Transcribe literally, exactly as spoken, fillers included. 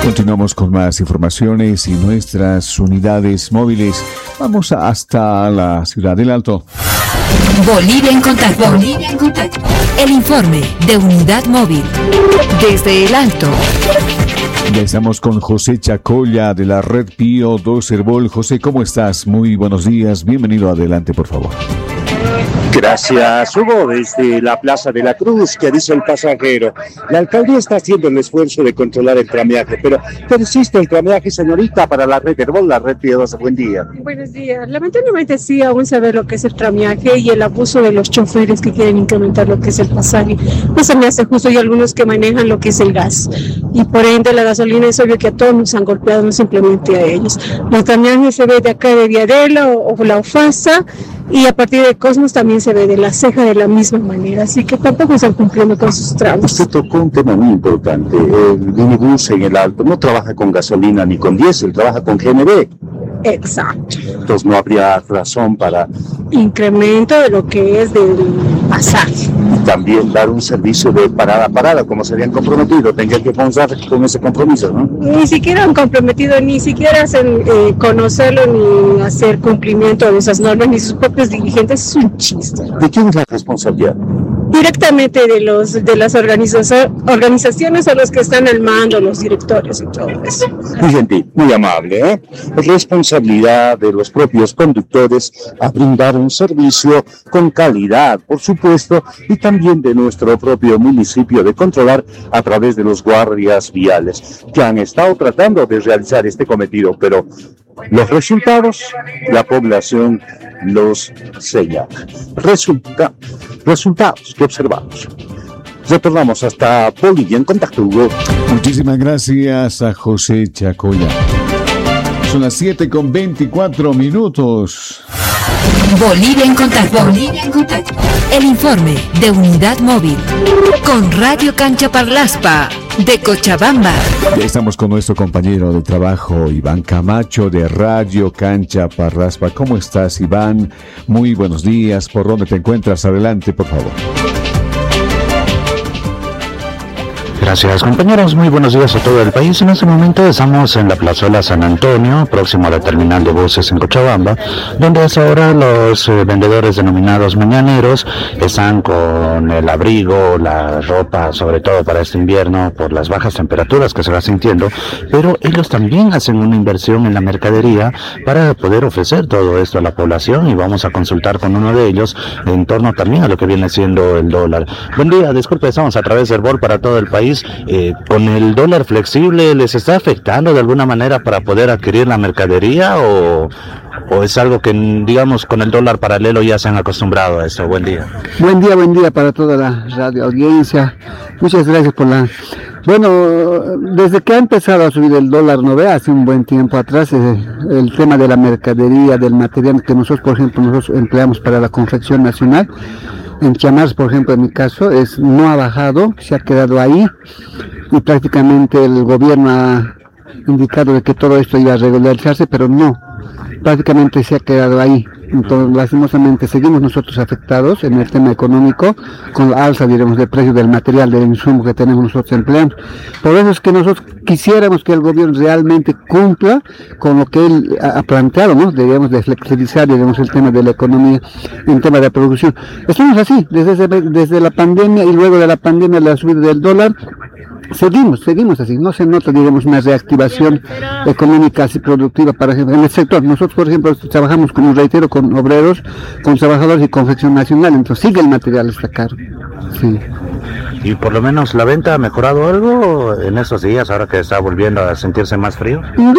Continuamos con más informaciones y nuestras unidades móviles. Vamos hasta la ciudad del Alto. Bolivia en contacto. Bolivia en contacto. El informe de Unidad Móvil desde el Alto. Ya estamos con José Chacolla de la red Pío dos Herbol. José, ¿cómo estás? Muy buenos días. Bienvenido. Adelante, por favor. Gracias, Hugo. Desde la Plaza de la Cruz, que dice el pasajero, la alcaldía está haciendo el esfuerzo de controlar el tramiaje, pero persiste el tramiaje, señorita, para la red Herbol, la red Pío dos. Buen día. Buenos días. Lamentablemente sí, aún se ve lo que es el tramiaje y el abuso de los choferes que quieren incrementar lo que es el pasaje. No se me hace justo, y algunos que manejan lo que es el gas. Y por ende la gasolina es obvio que a todos nos han golpeado, no simplemente a ellos. El tramiaje se ve de acá de Viadela o, o la Ufasa, y a partir de Cosmos también se ve de La Ceja de la misma manera, así que tampoco están cumpliendo con sus tramos. Usted tocó un tema muy importante. El minibús en el Alto no trabaja con gasolina ni con diésel, trabaja con G N B. Exacto. Entonces no habría razón para incremento de lo que es del pasaje. Y también dar un servicio de parada a parada, como se habían comprometido. Tendrían que pensar con ese compromiso, ¿no? Ni siquiera han comprometido, ni siquiera hacen eh, conocerlo, ni hacer cumplimiento de esas normas, ni sus propios dirigentes. Es un chiste. ¿De quién es la responsabilidad? Directamente de los de las organiza- organizaciones a los que están al mando, los directores y todo eso. Muy gentil, muy amable, ¿eh? Es responsabilidad de los propios conductores a brindar un servicio con calidad, por supuesto, y también de nuestro propio municipio de controlar a través de los guardias viales, que han estado tratando de realizar este cometido, pero los resultados, la población los señala. Resulta, resultados que observamos. Retornamos hasta Bolivia en contacto, Hugo. Muchísimas gracias a José Chacolla. Son las siete con veinticuatro minutos. Bolivia en contacto. Bolivia en contacto. El informe de Unidad Móvil con Radio Cancha Parlaspa de Cochabamba. Ya estamos con nuestro compañero de trabajo, Iván Camacho, de Radio Cancha Parlaspa. ¿Cómo estás, Iván? Muy buenos días. ¿Por dónde te encuentras? Adelante, por favor. Gracias, compañeros, muy buenos días a todo el país. En este momento estamos en la plazuela San Antonio, próximo a la terminal de buses en Cochabamba, donde hasta ahora los eh, vendedores denominados mañaneros están con el abrigo, la ropa, sobre todo para este invierno, por las bajas temperaturas que se va sintiendo, pero ellos también hacen una inversión en la mercadería para poder ofrecer todo esto a la población, y vamos a consultar con uno de ellos en torno también a lo que viene siendo el dólar. Buen día, disculpe, estamos a través del Bol para todo el país. Eh, ¿Con el dólar flexible les está afectando de alguna manera para poder adquirir la mercadería o, o es algo que, digamos, con el dólar paralelo ya se han acostumbrado a eso? Buen día. Buen día, buen día para toda la radio audiencia. Muchas gracias por la... Bueno, desde que ha empezado a subir el dólar, no ve, hace un buen tiempo atrás, eh, el tema de la mercadería, del material que nosotros, por ejemplo, nosotros empleamos para la confección nacional, en Chamars, por ejemplo, en mi caso, es no ha bajado, se ha quedado ahí, y prácticamente el gobierno ha indicado de que todo esto iba a regularizarse, pero no, prácticamente se ha quedado ahí. Entonces, lastimosamente, seguimos nosotros afectados en el tema económico, con la alza, diremos, del precio del material, del insumo que tenemos nosotros empleando. Por eso es que nosotros quisiéramos que el gobierno realmente cumpla con lo que él ha planteado, ¿no? Debemos de flexibilizar, digamos, el tema de la economía, en tema de producción. Estamos así, desde, desde la pandemia, y luego de la pandemia, la subida del dólar, Seguimos, seguimos así, no se nota, digamos, una reactivación económica así productiva, para ejemplo, en el sector. Nosotros, por ejemplo, trabajamos, como reitero, con obreros, con trabajadores y confección nacional, entonces sigue el material, está caro. Sí. ¿Y por lo menos la venta ha mejorado algo en estos días, ahora que está volviendo a sentirse más frío? No,